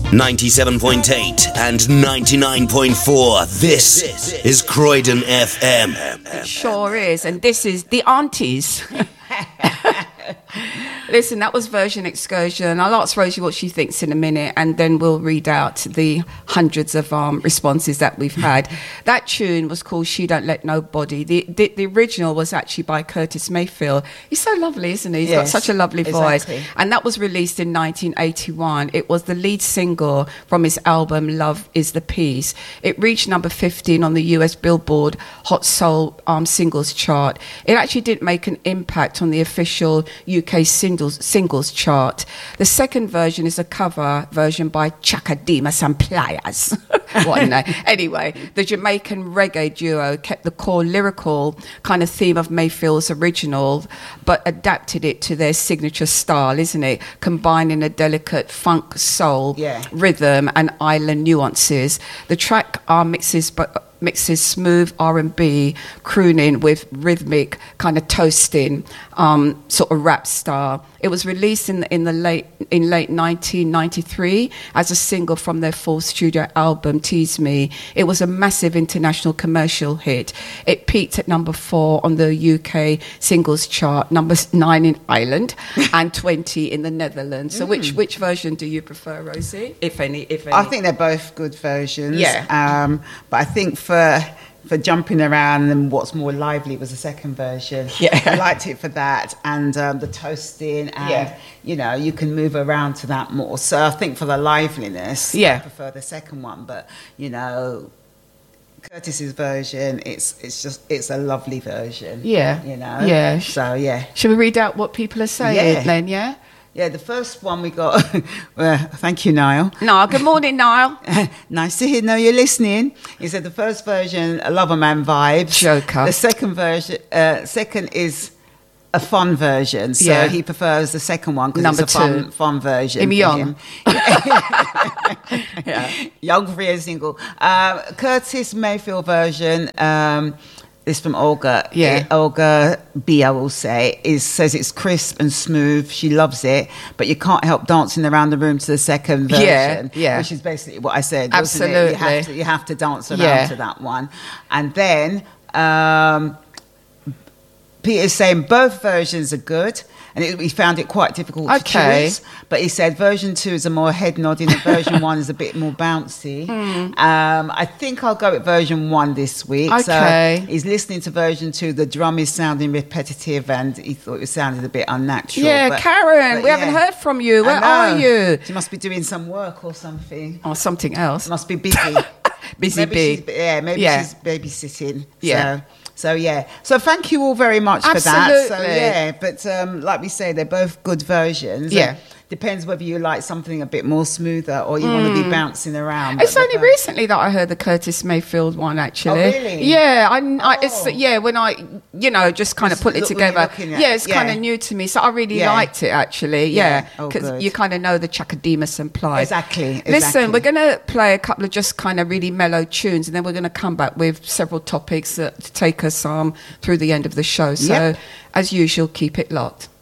97.8 and 99.4. This is Croydon FM. It sure is. And this is the aunties. Listen, that was Version Excursion. I'll ask Rosie what she thinks in a minute, and then we'll read out the hundreds of responses that we've had. That tune was called She Don't Let Nobody. The original was actually by Curtis Mayfield. He's so lovely, isn't he? He's got such a lovely voice. And that was released in 1981. It was the lead single from his album Love Is the Peace. It reached number 15 on the US Billboard Hot Soul Singles chart. It actually didn't make an impact on the official UK singles chart. The second version is a cover version by Chakademus and Players. What a name. Anyway, the Jamaican reggae duo kept the core lyrical kind of theme of Mayfield's original, but adapted it to their signature style, isn't it? Combining a delicate funk soul rhythm and island nuances. The track mixes smooth R&B crooning with rhythmic kind of toasting sort of rap style. It was released in late 1993 as a single from their fourth studio album Tease Me. It was a massive international commercial hit. It peaked at number 4 on the UK singles chart, number 9 in Ireland and 20 in the Netherlands. So which version do you prefer, Rosie, if any? I think they're both good versions. But I think for jumping around and what's more lively was the second version. I liked it for that, and the toasting, and you know, you can move around to that more. So I think for the liveliness, I prefer the second one. But you know, Curtis's version, it's a lovely version. You know. So Should we read out what people are saying then? Yeah, the first one we got. Thank you, Niall. No, good morning, Niall. Nice to know you're listening. He said the first version, a Lover Man vibes. Joker. The second version, second is a fun version. So he prefers the second one because it's a fun version. Him young. Young, free and single. Curtis Mayfield version. This from Olga. Olga B, I will say, says it's crisp and smooth. She loves it, but you can't help dancing around the room to the second version. Which is basically what I said. Absolutely. Wasn't it? You have to dance around to that one. And then Peter's saying both versions are good. And we found it quite difficult to choose. But he said version 2 is a more head nodding and version 1 is a bit more bouncy. I think I'll go with version 1 this week. So he's listening to version 2. The drum is sounding repetitive and he thought it sounded a bit unnatural. Karen, we haven't heard from you. Where are you? She must be doing some work or something. Or something else. Must be busy. Maybe she's babysitting. So thank you all very much for that. But like we say, they're both good versions. Depends whether you like something a bit more smoother or you want to be bouncing around. It's only recently that I heard the Curtis Mayfield one, actually. Oh, really? It's when I, just kind of put it together. It's kind of new to me. So I really liked it, actually. Because you kind of know the Chakademus and Ply. Exactly. Listen, we're going to play a couple of just kind of really mellow tunes, and then we're going to come back with several topics to take us through the end of the show. So, as usual, keep it locked.